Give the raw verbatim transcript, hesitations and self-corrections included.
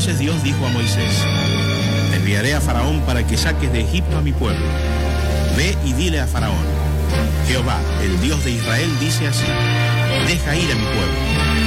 Entonces Dios dijo a Moisés: te enviaré a Faraón para que saques de Egipto a mi pueblo. Ve y dile a Faraón: Jehová, el Dios de Israel, dice así: deja ir a mi pueblo,